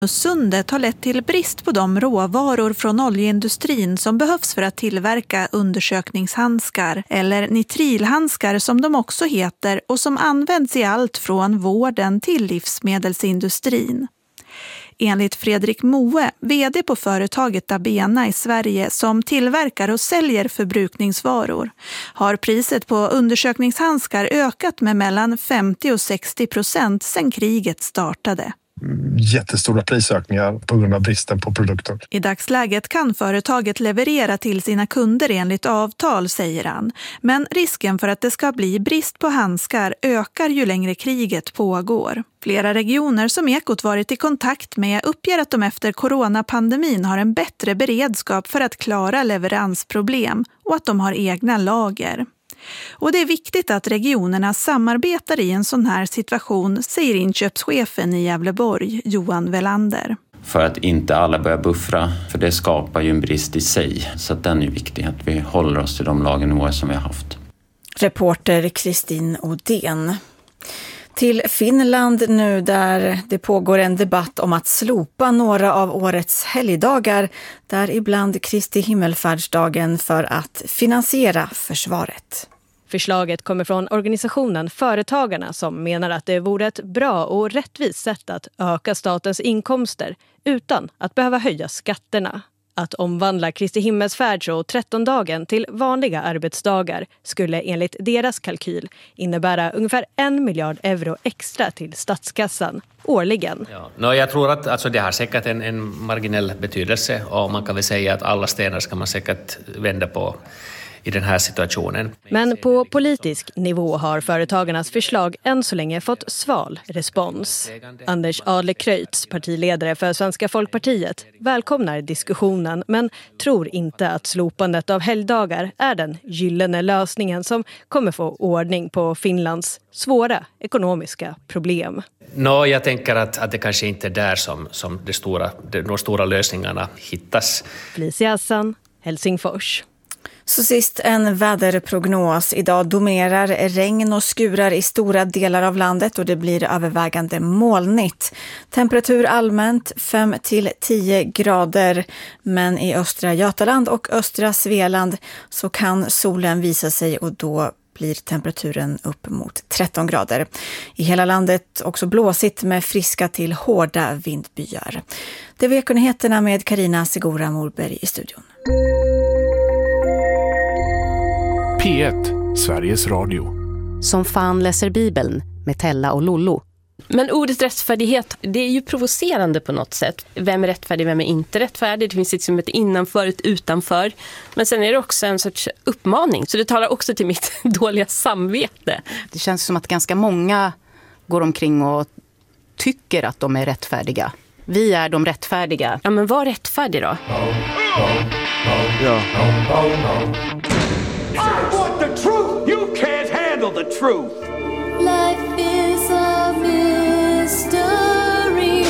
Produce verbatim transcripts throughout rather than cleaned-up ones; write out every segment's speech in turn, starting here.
Sundet har lett till brist på de råvaror från oljeindustrin som behövs för att tillverka undersökningshandskar eller nitrilhandskar som de också heter och som används i allt från vården till livsmedelsindustrin. Enligt Fredrik Moe, vd på företaget Dabena i Sverige som tillverkar och säljer förbrukningsvaror, har priset på undersökningshandskar ökat med mellan femtio och sextio procent sedan kriget startade. Jättestora prisökningar på grund av bristen på produkter. I dagsläget kan företaget leverera till sina kunder enligt avtal, säger han. Men risken för att det ska bli brist på handskar ökar ju längre kriget pågår. Flera regioner som Ekot varit i kontakt med uppger att de efter coronapandemin har en bättre beredskap för att klara leveransproblem och att de har egna lager. Och det är viktigt att regionerna samarbetar i en sån här situation, säger inköpschefen i Gävleborg, Johan Welander. För att inte alla börjar buffra, för det skapar ju en brist i sig. Så att den är viktig, att vi håller oss till de lagernivåer som vi har haft. Reporter Kristin Odén. Till Finland nu, där det pågår en debatt om att slopa några av årets helgdagar, där ibland Kristi himmelfärdsdagen, för att finansiera försvaret. Förslaget kommer från organisationen Företagarna som menar att det vore ett bra och rättvist sätt att öka statens inkomster utan att behöva höja skatterna. Att omvandla Kristi himmelsfärds- och trettondagen till vanliga arbetsdagar skulle enligt deras kalkyl innebära ungefär en miljard euro extra till statskassan årligen. Ja, no, jag tror att alltså, det har säkert en, en marginell betydelse och man kan väl säga att alla stenar ska man säkert vända på i den här situationen. Men på politisk nivå har företagarnas förslag än så länge fått sval respons. Anders Adlercreutz, partiledare för Svenska Folkpartiet, välkomnar diskussionen men tror inte att slopandet av helgdagar är den gyllene lösningen som kommer få ordning på Finlands svåra ekonomiska problem. No, jag tänker att, att det kanske inte är där som, som det stora, de stora lösningarna hittas. Felicia Hassan, Helsingfors. Så sist en väderprognos. Idag dominerar regn och skurar i stora delar av landet och det blir övervägande molnigt. Temperatur allmänt fem till tio grader, men i östra Götaland och östra Svealand så kan solen visa sig och då blir temperaturen upp mot tretton grader. I hela landet också blåsigt med friska till hårda vindbyar. Det var Ekonyheterna med Carina Segura Morberg i studion. P ett, Sveriges Radio. Som fan läser Bibeln med Tella och Lollo. Men ordet rättfärdighet, det är ju provocerande på något sätt. Vem är rättfärdig, vem är inte rättfärdig? Det finns liksom ett innanför, ett utanför. Men sen är det också en sorts uppmaning. Så det talar också till mitt dåliga samvete. Det känns som att ganska många går omkring och tycker att de är rättfärdiga. Vi är de rättfärdiga. Ja, men var rättfärdig då? Ja. I want the truth. You can't handle the truth. Life is a mystery.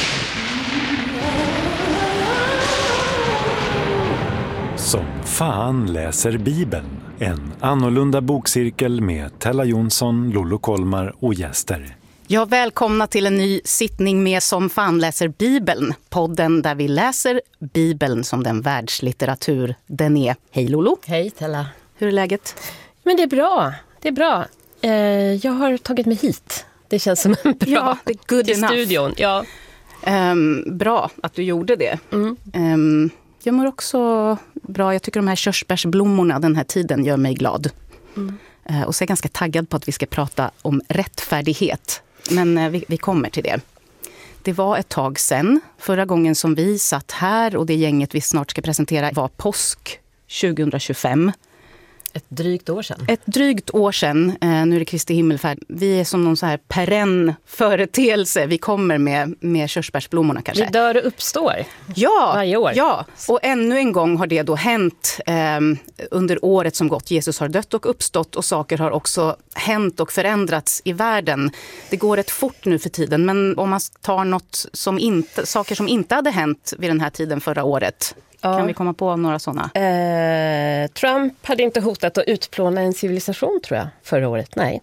Som fan läser Bibeln. En annorlunda bokcirkel med Tella Jonsson, Lollo Kolmar och gäster. Ja, välkomna till en ny sittning med Som fan läser Bibeln. Podden där vi läser Bibeln som den världslitteratur den är. Hej Lollo. Hej Tella. Hur är läget? Men det är bra, det är bra. Eh, jag har tagit mig hit. Det känns som en bra ja, det är good till enough. Studion. Ja. Um, bra att du gjorde det. Mm. Um, jag mår också bra. Jag tycker de här körsbärsblommorna den här tiden gör mig glad. Mm. Uh, och så är jag ganska taggad på att vi ska prata om rättfärdighet. Men uh, vi, vi kommer till det. Det var ett tag sedan. Förra gången som vi satt här och det gänget vi snart ska presentera var påsk tjugohundratjugofem. Ett drygt år sedan. Ett drygt år sedan. Eh, nu är det Kristi himmelfärd. Vi är som någon så här perenn företeelse. Vi kommer med, med körsbärsblommorna kanske. Vi dör och uppstår. Ja, varje år. Ja, och ännu en gång har det då hänt eh, under året som gått. Jesus har dött och uppstått och saker har också hänt och förändrats i världen. Det går rätt fort nu för tiden, men om man tar något som inte, saker som inte hade hänt vid den här tiden förra året. Ja. Kan vi komma på några sådana? Eh, Trump hade inte hotat att utplåna en civilisation, tror jag, förra året. Nej.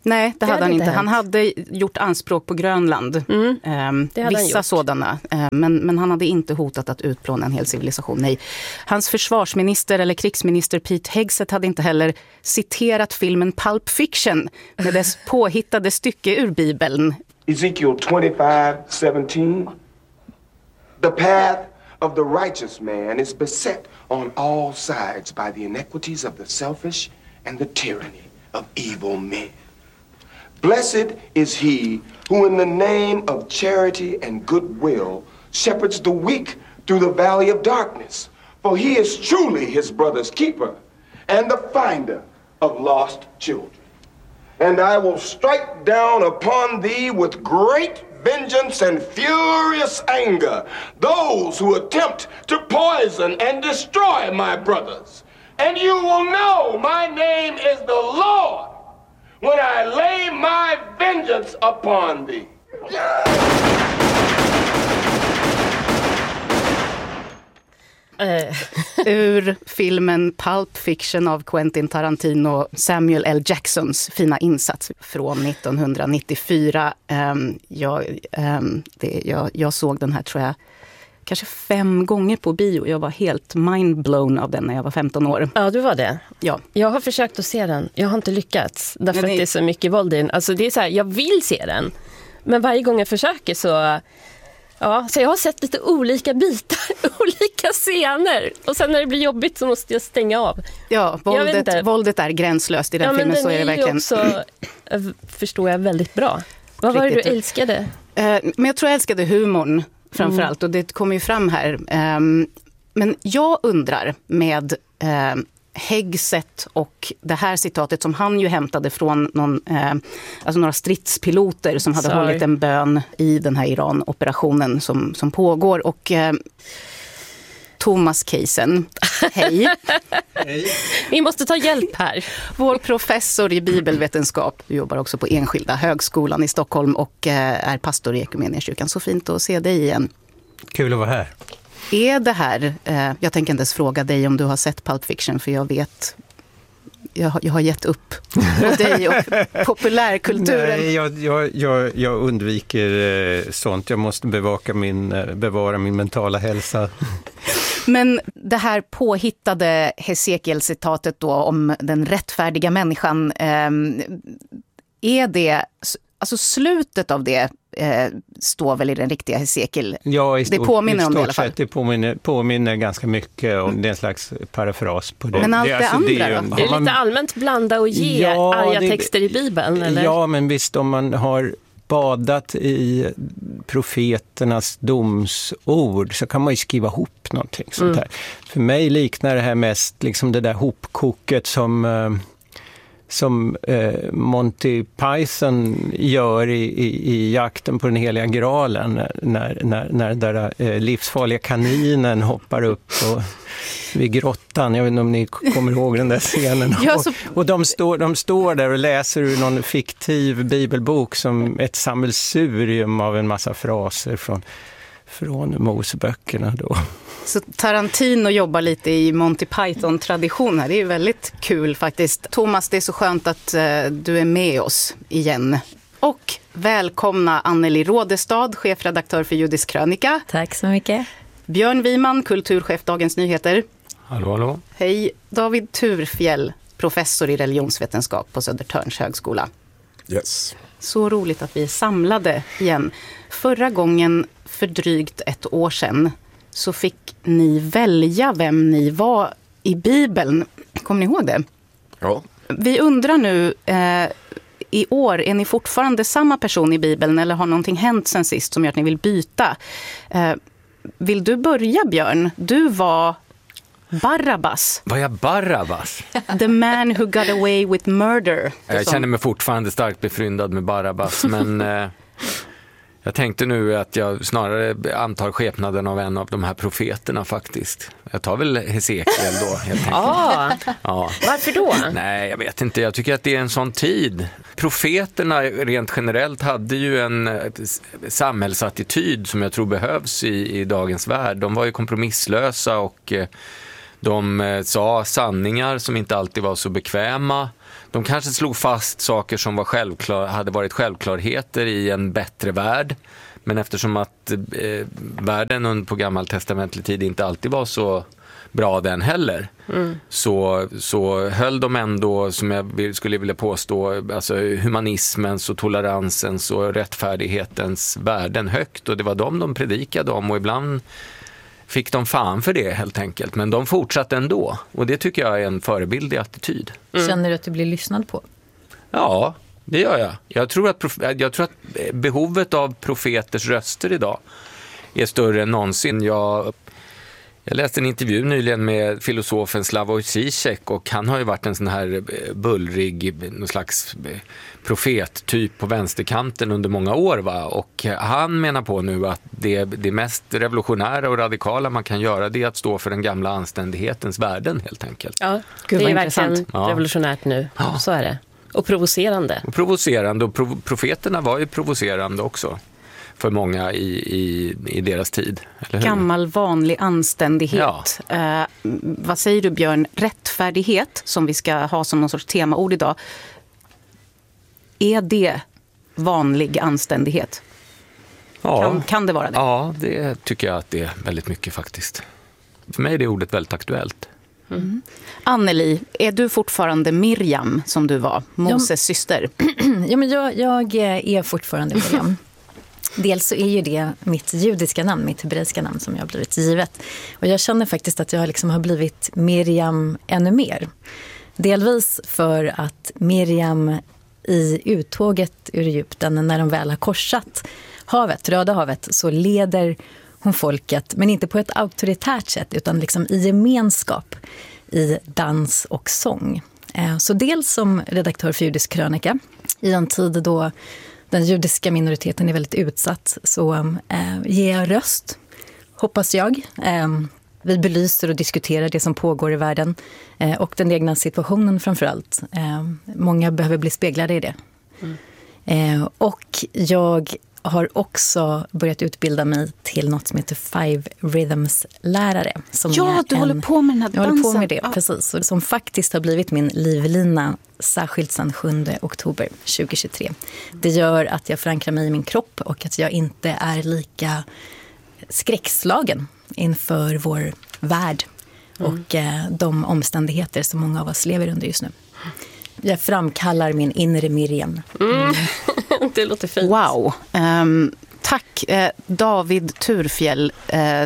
Nej, det, det hade han inte. inte han hade gjort anspråk på Grönland. Mm. Um, vissa sådana. Uh, men, men han hade inte hotat att utplåna en hel civilisation. Nej. Hans försvarsminister eller krigsminister Pete Hegseth hade inte heller citerat filmen Pulp Fiction med dess påhittade stycke ur Bibeln. Ezekiel twenty-five seventeen. The path of the righteous man is beset on all sides by the iniquities of the selfish and the tyranny of evil men. Blessed is he who in the name of charity and goodwill shepherds the weak through the valley of darkness. For he is truly his brother's keeper and the finder of lost children. And I will strike down upon thee with great vengeance and furious anger those who attempt to poison and destroy my brothers. And you will know my name is the Lord when I lay my vengeance upon thee. Uh. Ur filmen Pulp Fiction av Quentin Tarantino, Samuel L. Jacksons fina insats från nittonhundranittiofyra. Um, jag, um, det, jag, jag såg den här, tror jag, kanske fem gånger på bio. Jag var helt mindblown av den när jag var femton år. Ja, du var det? Ja. Jag har försökt att se den. Jag har inte lyckats. Därför men att det är så mycket våld i den. Alltså det är så här, jag vill se den. Men varje gång jag försöker så... Ja, så jag har sett lite olika bitar, olika scener. Och sen när det blir jobbigt så måste jag stänga av. Ja, våldet, våldet är gränslöst i den ja, filmen. Men så är det verkligen. Också, förstår jag, väldigt bra. Vad var det du älskade? Uh, men jag tror jag älskade humorn framförallt. Mm. Och det kommer ju fram här. Um, men jag undrar med... Uh, Hegseth och det här citatet som han ju hämtade från någon, eh, alltså några stridspiloter som hade Sorry. hållit en bön i den här Iran-operationen som, som pågår. Och eh, Thomas Keisen, hej. Hej. Vi måste ta hjälp här. Vår professor i bibelvetenskap, du jobbar också på Enskilda högskolan i Stockholm och eh, är pastor i Ekumeniakyrkan. Så fint att se dig igen. Kul att vara här. Är det här, eh, jag tänker inte ens fråga dig om du har sett Pulp Fiction, för jag vet, jag, jag har gett upp med dig och populärkulturen. Nej, jag, jag, jag, jag undviker eh, sånt. Jag måste bevaka min, eh, bevara min mentala hälsa. Men det här påhittade Hesekiel-citatet då om den rättfärdiga människan, eh, är det, alltså slutet av det eh, står väl i den riktiga Hesekiel? Ja, i stort, det påminner i om det i alla fall. Sett, det påminner, påminner ganska mycket om mm. det är en slags parafras på det. Men allt det, det, alltså, andra det är, då? Det är lite allmänt blanda och ge ja, arga det, texter i Bibeln, eller? Ja, men visst, om man har badat i profeternas domsord så kan man ju skriva ihop någonting sånt här. Mm. För mig liknar det här mest liksom det där hopkoket som... Eh, som eh, Monty Python gör i, i, i jakten på den heliga graalen när, när, när den där eh, livsfarliga kaninen hoppar upp och, vid grottan. Jag vet inte om ni kommer ihåg den där scenen. Ja, så... och, och de, står, de står där och läser ur någon fiktiv bibelbok som ett sammelsurium av en massa fraser från, från Moseböckerna då. Så Tarantino jobbar lite i Monty Python-traditioner. Det är väldigt kul faktiskt. Thomas, det är så skönt att uh, du är med oss igen. Och välkomna Anneli Rådestad, chefredaktör för Judisk krönika. Tack så mycket. Björn Wiman, kulturchef Dagens Nyheter. Hallå, hallå. Hej. David Turfjell, professor i religionsvetenskap på Södertörns högskola. Yes. Så roligt att vi är samlade igen. Förra gången för drygt ett år sedan så fick ni välja vem ni var i Bibeln. Kommer ni ihåg det? Ja. Vi undrar nu, eh, i år, är ni fortfarande samma person i Bibeln eller har någonting hänt sen sist som gör att ni vill byta? Eh, vill du börja, Björn? Du var Barabbas. Var jag Barabbas? The man who got away with murder. Jag känner mig fortfarande starkt befryndad med Barabbas, men... Eh... Jag tänkte nu att jag snarare antar skepnaden av en av de här profeterna faktiskt. Jag tar väl Hesekiel då helt enkelt. Ah, ja. Varför då? Nej, jag vet inte. Jag tycker att det är en sån tid. Profeterna rent generellt hade ju en samhällsattityd som jag tror behövs i, i dagens värld. De var ju kompromisslösa och de sa sanningar som inte alltid var så bekväma. De kanske slog fast saker som var självklar, hade varit självklarheter i en bättre värld. Men eftersom att eh, världen på gammaltestamentlig tid inte alltid var så bra den heller, mm. så, så höll de ändå, som jag vill, skulle vilja påstå, alltså humanismens och toleransens och rättfärdighetens värden högt. Och det var de de predikade om, och ibland fick de fan för det helt enkelt. Men de fortsatte ändå, och det tycker jag är en förebildig attityd. Mm. Känner du att du blir lyssnad på? Ja, det gör jag. Jag tror att, prof- jag tror att behovet av profeters röster idag är större än någonsin. Jag, jag läste en intervju nyligen med filosofen Slavoj Zizek, och han har ju varit en sån här bullrig, någon slags profettyp på vänsterkanten under många år. Va? Och han menar på nu att det, det mest revolutionära och radikala man kan göra, det är att stå för den gamla anständighetens värden helt enkelt. Ja, det är verkligen revolutionärt nu. Ja. Så är det. Och provocerande. Och provocerande, och pro- profeterna var ju provocerande också för många i, i, i deras tid. Eller hur? Gammal vanlig anständighet. Ja. Eh, vad säger du, Björn? Rättfärdighet, som vi ska ha som någon sorts temaord idag. Är det vanlig anständighet? Ja. Kan, kan det vara det? Ja, det tycker jag att det är väldigt mycket faktiskt. För mig är det ordet väldigt aktuellt. Mm. Anneli, är du fortfarande Miriam som du var, Moses ja, syster? Ja, men jag, jag är fortfarande Miriam. Dels så är ju det mitt judiska namn, mitt hebreiska namn som jag har blivit givet. Och jag känner faktiskt att jag liksom har blivit Miriam ännu mer. Delvis för att Miriam i uttåget ur Egypten, när de väl har korsat havet, Röda havet, så leder hon folket, men inte på ett auktoritärt sätt utan liksom i gemenskap, i dans och sång. Så dels som redaktör för Judisk krönika i en tid då den judiska minoriteten är väldigt utsatt, så eh, ger jag röst, hoppas jag. Eh, vi belyser och diskuterar det som pågår i världen eh, och den egna situationen framförallt. Eh, många behöver bli speglade i det. Mm. Eh, och jag har också börjat utbilda mig till något som heter Five Rhythms-lärare. Som ja, du en, håller på med den här dansen. Jag håller på med det, ja. Precis. Och som faktiskt har blivit min livlina, särskilt sedan sjunde oktober tjugohundratjugotre. Det gör att jag förankrar mig i min kropp och att jag inte är lika skräckslagen inför vår värld mm. och eh, de omständigheter som många av oss lever under just nu. Jag framkallar min inre Miriam. Mm. Mm. Det låter fint. Wow. Um, tack eh, David Thurfjell. Eh,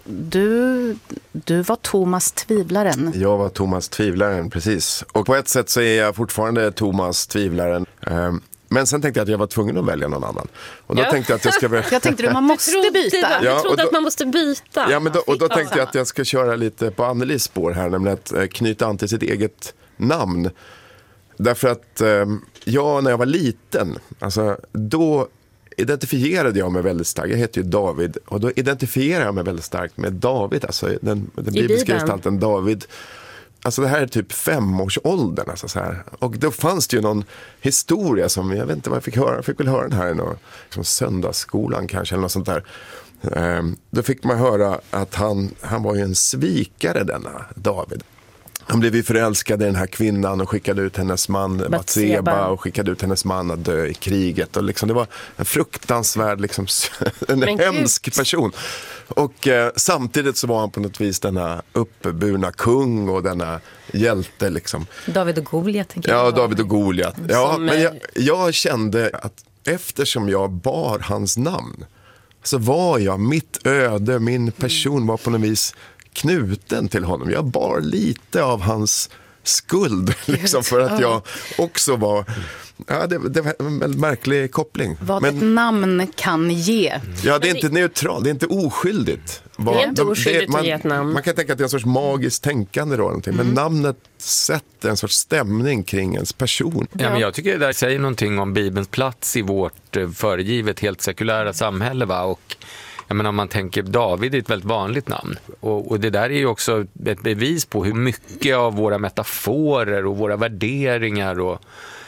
du, du var Thomas Tvivlaren. Jag var Thomas Tvivlaren, precis. Och på ett sätt så är jag fortfarande Thomas Tvivlaren. Um, Men sen tänkte jag att jag var tvungen att välja någon annan. Och då ja. tänkte jag att jag ska... jag tänkte att man måste byta. Jag ja, trodde då, att man måste byta. Ja, men då, och då tänkte jag att jag ska köra lite på Annelis spår här. Nämligen att knyta an till sitt eget namn. Därför att eh, jag, när jag var liten, alltså, då identifierade jag mig väldigt starkt. Jag heter ju David. Och då identifierade jag mig väldigt starkt med David. Alltså den, den bibliska gestalten David. Alltså det här är typ femårsåldern. Alltså så här. Och då fanns det ju någon historia som, jag vet inte vad jag fick höra. Jag fick väl höra den här i någon, som söndagsskolan kanske eller något sånt där. Ehm, då fick man höra att han, han var ju en svikare, denna David. Han blev ju förälskad i den här kvinnan och skickade ut hennes man Batseba och skickade ut hennes man att dö i kriget. Och liksom, det var en fruktansvärd, liksom, en Men hemsk Gud. person. Och eh, samtidigt så var han på något vis denna uppburna kung och denna hjälte. Liksom. David och Goliat, tänker jag. Ja, David och Goliat. Ja, Som, men jag, jag kände att eftersom jag bar hans namn så var jag, mitt öde, min person var på något vis knuten till honom. Jag bar lite av hans skuld liksom, för att jag också var... Ja, det, det var en väldigt märklig koppling. Vad Men, ett namn kan ge. Ja, det är inte neutralt, det är inte oskyldigt. Vad, det är inte oskyldigt det, man, att ge ett namn. Man kan tänka att det är en sorts magiskt tänkande då, någonting, mm. men namnet sätter en sorts stämning kring ens person. Ja, men jag tycker det där säger någonting om Bibelns plats i vårt föregivet helt sekulära samhälle, va? Och jag menar, om man tänker David är ett väldigt vanligt namn. Och, och det där är ju också ett bevis på hur mycket av våra metaforer och våra värderingar och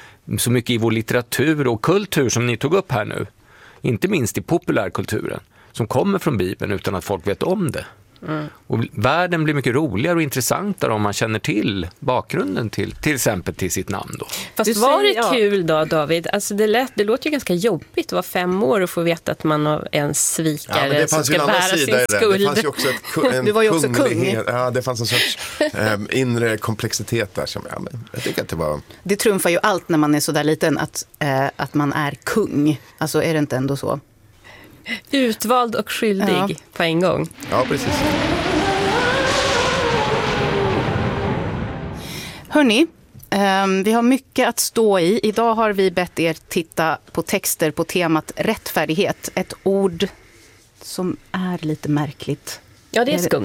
så mycket i vår litteratur och kultur som ni tog upp här nu, inte minst i populärkulturen, som kommer från Bibeln utan att folk vet om det. Mm. Och världen blir mycket roligare och intressantare om man känner till bakgrunden till till exempel till sitt namn då. Fast Du var det säger, ja. kul då, David? Alltså det, lät, det låter ju ganska jobbigt att vara fem år och få veta att man är en svikare ja, som ska bära sin skuld. Det fanns ju också ett, en du var ju också kung. Ja, det fanns en sorts um, inre komplexitet där som ja, men jag tycker att det var... Det trumfar ju allt när man är så där liten att, eh, att man är kung. Alltså är det inte ändå så? Utvald och skyldig ja. på en gång. Ja, precis. Hörrni, eh, vi har mycket att stå i. Idag har vi bett er titta på texter på temat rättfärdighet. Ett ord som är lite märkligt. Ja, det är skumt.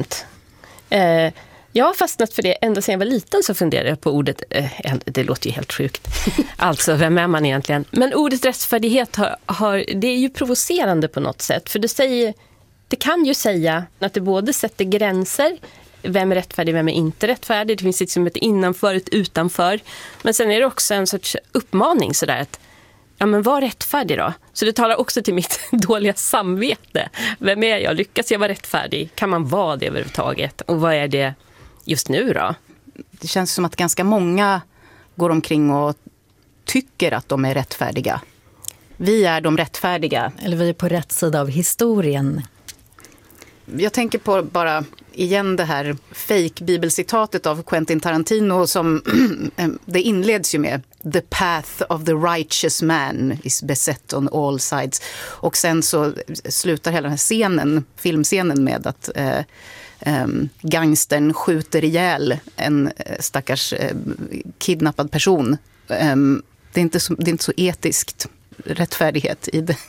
Eh, jag har fastnat för det ända sedan jag var liten, så funderade jag på ordet, eh, det låter ju helt sjukt. Alltså, vem är man egentligen? Men ordet rättfärdighet har, har, det är ju provocerande på något sätt. För det, säger, det kan ju säga att det både sätter gränser. Vem är rättfärdig, vem är inte rättfärdig? Det finns liksom ett innanför, ett utanför. Men sen är det också en sorts uppmaning sådär att ja, men var rättfärdig då. Så det talar också till mitt dåliga samvete. Vem är jag? Lyckas jag vara rättfärdig? Kan man vara det överhuvudtaget? Och vad är det just nu då? Det känns som att ganska många går omkring och tycker att de är rättfärdiga. Vi är de rättfärdiga. Eller vi är på rätt sida av historien. Jag tänker på bara igen det här fake-bibelcitatet av Quentin Tarantino som det inleds ju med The path of the righteous man is beset on all sides. Och sen så slutar hela den här scenen, filmscenen med att eh, eh, gangstern skjuter ihjäl en stackars eh, kidnappad person. Eh, det, är inte så, det är inte så etiskt rättfärdighet i det.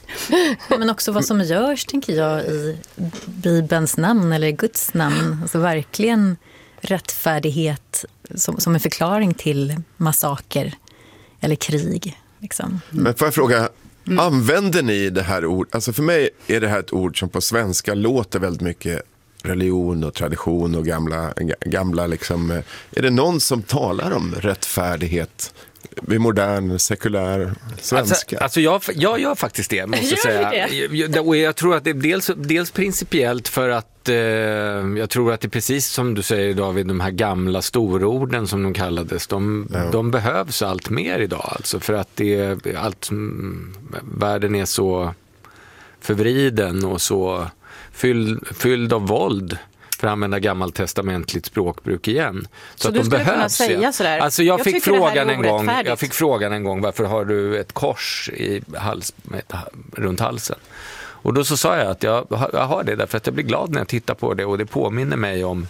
Men också vad som görs, tänker jag, i Bibelns namn eller Guds namn. Alltså verkligen rättfärdighet som, som en förklaring till massaker eller krig. Liksom. Men får jag fråga, mm. använder ni det här ordet? Alltså för mig är det här ett ord som på svenska låter väldigt mycket religion och tradition och gamla, gamla liksom. Är det någon som talar om rättfärdighet i modern, sekulär svenska? Alltså, alltså jag, jag gör faktiskt det, måste jag säga. Jag, och jag tror att det är dels, dels principiellt för att eh, jag tror att det är precis som du säger, David, de här gamla stororden som de kallades, de, ja. de behövs allt mer idag. Alltså för att det är allt, världen är så förvriden och så fylld, fylld av våld, för att använda gammaltestamentligt språkbruk igen. Så, så att du de skulle behövs kunna säga sådär? Alltså jag, jag fick frågan en gång, jag fick frågan en gång, varför har du ett kors i hals, runt halsen? Och då så sa jag att jag, jag har det därför att jag blir glad när jag tittar på det, och det påminner mig om,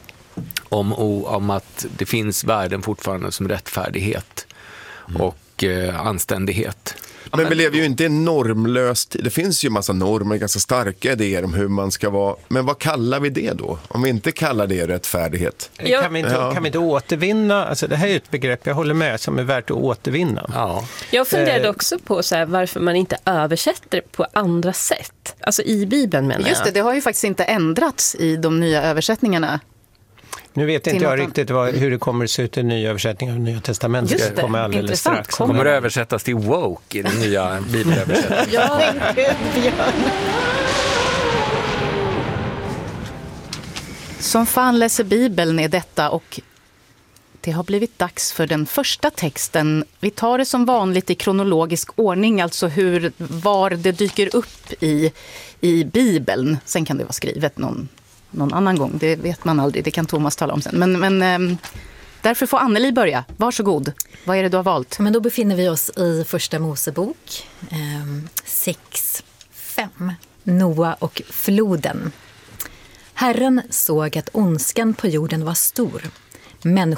om, om att det finns värden fortfarande som rättfärdighet mm. och eh, anständighet. Men vi lever ju inte i en normlöst. Det finns ju massa normer, ganska starka idéer om hur man ska vara. Men vad kallar vi det då? Om vi inte kallar det rättfärdighet. Ja. Kan, vi inte, ja. kan vi inte återvinna? Alltså det här är ett begrepp, jag håller med, som är värt att återvinna. Ja. Jag funderade eh. också på så här, varför man inte översätter på andra sätt. Alltså i Bibeln menar jag. Just det, det har ju faktiskt inte ändrats i de nya översättningarna. Nu vet inte jag riktigt vad, hur det kommer att se ut i nya översättningar av Nya testamentet. Just det, kommer alldeles intressant. strax. Kommer det översättas till woke i den nya bibelöversättningen? Ja, Björn. Som fan läser Bibeln är detta, och det har blivit dags för den första texten. Vi tar det som vanligt i kronologisk ordning, alltså hur, var det dyker upp i, i Bibeln. Sen kan det vara skrivet någon någon annan gång, det vet man aldrig, det kan Thomas tala om sen. Men, men äm, därför får Anneli börja. Varsågod, vad är det du har valt? Men då befinner vi oss i Första Mosebok äm, sex fem, Noa och floden. Herren såg att ondskan på jorden var stor. Människor